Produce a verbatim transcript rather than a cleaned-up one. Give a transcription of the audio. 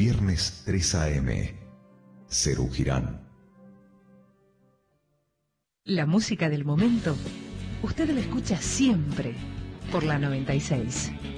Viernes tres a eme. Serú Girán. La música del momento, usted la escucha siempre por la noventa y seis.